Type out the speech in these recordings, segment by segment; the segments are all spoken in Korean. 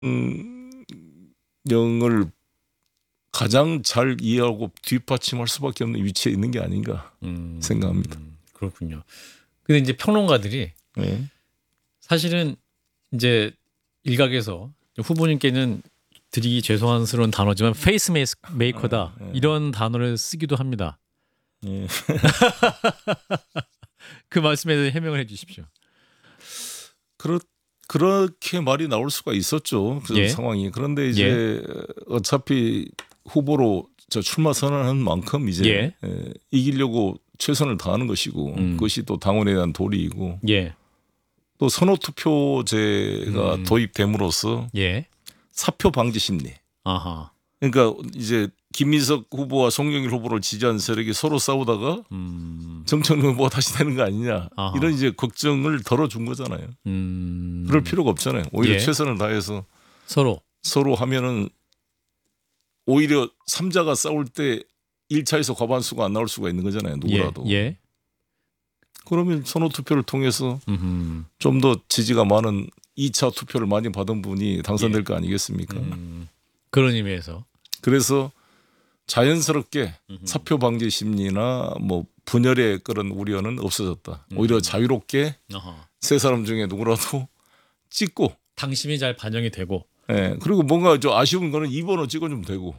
영을 가장 잘 이해하고 뒷받침할 수밖에 없는 위치에 있는 게 아닌가 생각합니다. 그렇군요. 근데 이제 평론가들이 네. 사실은 이제 일각에서 후보님께는 드리기 죄송스러운 단어지만 페이스 메이커다 이런 단어를 쓰기도 합니다. 네. 그 말씀에 대해 해명을 해주십시오. 그렇게 말이 나올 수가 있었죠. 그 예. 상황이. 그런데 이제 어차피 후보로 출마 선언한 만큼 이제 이기려고 최선을 다하는 것이고 그것이 또 당원에 대한 도리이고 또 선호투표제가 도입됨으로써 사표 방지 심리. 아하. 그러니까 이제 김민석 후보와 송영길 후보를 지지한 세력이 서로 싸우다가 정청래 후보가 다시 되는 거 아니냐 아하. 이런 이제 걱정을 덜어준 거잖아요. 그럴 필요가 없잖아요. 오히려 최선을 다해서 서로 하면은 오히려 3자가 싸울 때 1차에서 과반수가 안 나올 수가 있는 거잖아요. 누구라도. 그러면 선호투표를 통해서 좀 더 지지가 많은 2차 투표를 많이 받은 분이 당선될 거 아니겠습니까? 그런 의미에서. 그래서 자연스럽게 사표 방지 심리나 뭐 분열의 그런 우려는 없어졌다. 오히려 자유롭게 세 사람 중에 누구라도 찍고 당심이 잘 반영이 되고. 네, 그리고 뭔가 좀 아쉬운 거는 2번호 찍어주면 되고.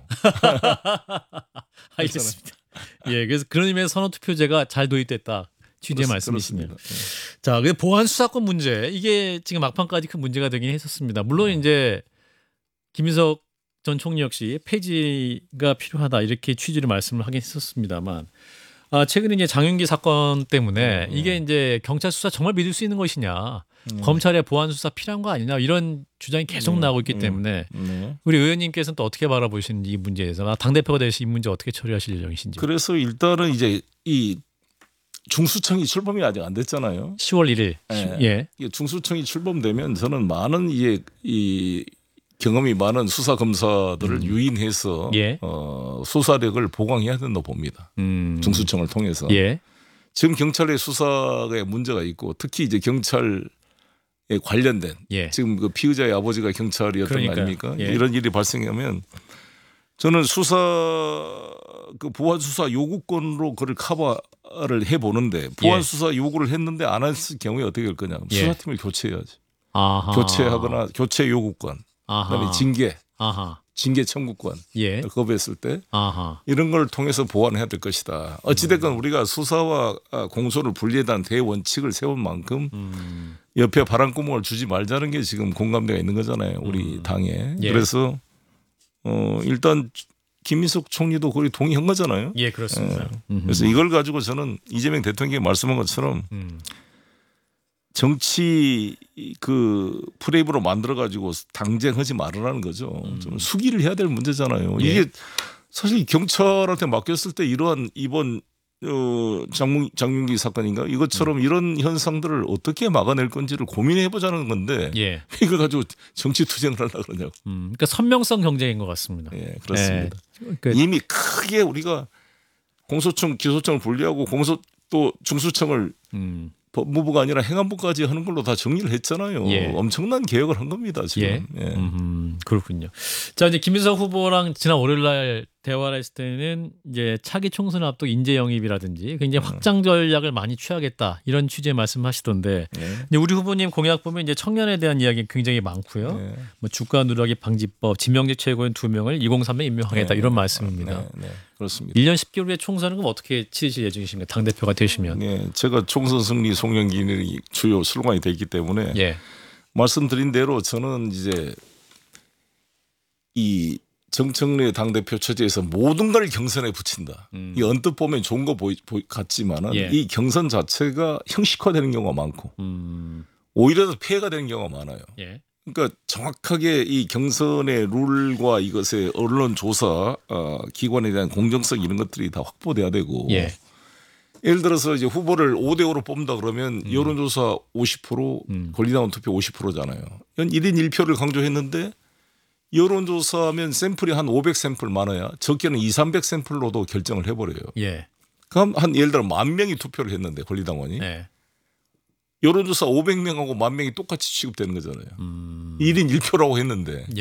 알겠습니다. 그래서 그런 의미에서 선호투표제가 잘 도입됐다. 취지의 말씀이시네요. 자, 근데 보안 수사권 문제 이게 지금 막판까지 큰 문제가 되긴 했었습니다. 물론 이제 김인석 전 총리 역시 폐지가 필요하다 이렇게 취지를 말씀을 하긴 했었습니다만 최근에 이제 장윤기 사건 때문에 이게 이제 경찰 수사 정말 믿을 수 있는 것이냐, 검찰의 보안 수사 필요한 거 아니냐 이런 주장이 계속 나오고 있기 때문에 우리 의원님께서는 또 어떻게 바라보시는지 이 문제에서 당 대표가 되시 이 문제 어떻게 처리하실 예정이신지. 그래서 일단은 이제 이 중수청이 출범이 아직 안 됐잖아요. 10월 1일. 중수청이 출범되면 저는 많은 이 경험이 많은 수사 검사들을 유인해서 수사력을 보강해야 된다고 봅니다. 중수청을 통해서. 지금 경찰의 수사에 문제가 있고 특히 이제 경찰에 관련된 지금 그 피의자의 아버지가 경찰이었던 거 아닙니까? 이런 일이 발생하면 저는 수사 그 보안 수사 요구권으로 그걸 커버를 해보는데 보안 수사 요구를 했는데 안 했을 경우에 어떻게 될 거냐? 수사팀을 교체해야지. 교체하거나 교체 요구권. 그다음에 징계 청구권 거부했을 때 이런 걸 통해서 보완해야 될 것이다. 어찌됐건 우리가 수사와 공소를 분리해다는 대원칙을 세운 만큼 옆에 바람구멍을 주지 말자는 게 지금 공감대가 있는 거잖아요. 우리 당에. 그래서 일단 김민석 총리도 거의 동의한 거잖아요. 그렇습니다. 그래서 이걸 가지고 저는 이재명 대통령이 말씀한 것처럼 정치 그 프레임으로 만들어 가지고 당쟁하지 말으라는 거죠. 좀 수기를 해야 될 문제잖아요. 이게 사실 경찰한테 맡겼을 때 이러한 이번 장윤기 사건인가 이것처럼 이런 현상들을 어떻게 막아낼 건지를 고민해 보자는 건데 이걸 가지고 정치 투쟁을 하려고 그러냐고. 그러니까 선명성 경쟁인 것 같습니다. 그렇습니다. 이미 크게 우리가 공소청, 기소청을 분리하고 공소 또 중수청을 법무부가 아니라 행안부까지 하는 걸로 다 정리를 했잖아요. 엄청난 개혁을 한 겁니다, 지금. 그렇군요. 자, 이제 김민석 후보랑 지난 월요일날 대화를 했을 때는 이제 차기 총선 앞둔 인재 영입이라든지 굉장히 확장 전략을 많이 취하겠다 이런 취지의 말씀하시던데, 근데 우리 후보님 공약 보면 이제 청년에 대한 이야기 굉장히 많고요. 뭐 주가 누락기 방지법, 지명직 최고위원 2명을 2030에 임명하겠다 이런 말씀입니다. 그렇습니다. 1년 10개월 후에 총선은 그럼 어떻게 치르실 예정이십니까? 당 대표가 되시면. 제가 총선 승리 송영길이 주요 슬로건이 되기 때문에 말씀드린 대로 저는 이제 이 정청래 당대표 처지에서 모든 걸 경선에 붙인다. 이 언뜻 보면 좋은 거 같지만은 이 경선 자체가 형식화되는 경우가 많고 오히려 더 폐해가 되는 경우가 많아요. 그러니까 정확하게 이 경선의 룰과 이것의 언론 조사 기관에 대한 공정성 이런 것들이 다 확보돼야 되고 예를 들어서 이제 후보를 5대5로 뽑는다 그러면 여론조사 50% 권리당원 투표 50%잖아요. 1인 1표를 강조했는데 여론조사하면 샘플이 한 500샘플 많아야 적게는 200~300샘플로도 결정을 해버려요. 그럼 한 예를 들어 10,000명이 투표를 했는데 권리당원이 여론조사 500명하고 10,000명이 똑같이 취급되는 거잖아요. 1인 1표라고 했는데